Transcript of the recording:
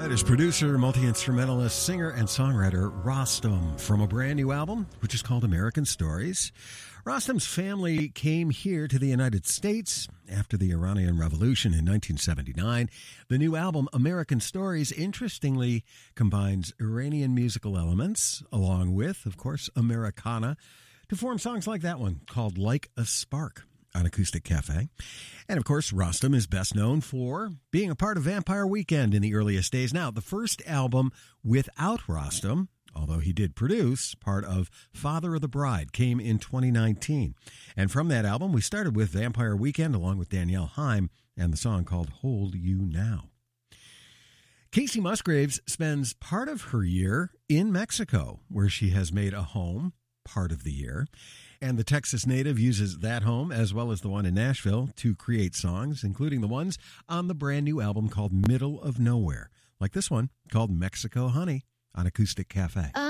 That is producer, multi-instrumentalist, singer, and songwriter Rostam from a brand new album, which is called American Stories. Rostam's family came here to the United States after the Iranian Revolution in 1979. The new album, American Stories, interestingly combines Iranian musical elements along with, of course, Americana to form songs like that one called Like a Spark on Acoustic Cafe. And of course, Rostam is best known for being a part of Vampire Weekend in the earliest days. Now, the first album without Rostam, although he did produce part of Father of the Bride, came in 2019. And from that album, we started with Vampire Weekend along with Danielle Haim and the song called Hold You Now. Casey Musgraves spends part of her year in Mexico, where she has made a home part of the year. And the Texas native uses that home, as well as the one in Nashville, to create songs, including the ones on the brand new album called Middle of Nowhere, like this one called Mexico Honey on Acoustic Cafe.